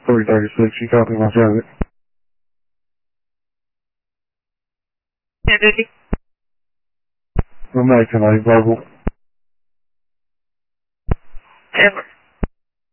Ahorita que estoy chica demasiado. Ready? No me ha hecho nada, babu.